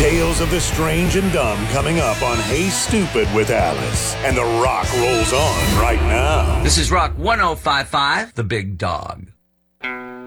Tales of the strange and dumb coming up on Hey Stupid with Alice. And The Rock rolls on right now. This is Rock 1055, The Big Dog.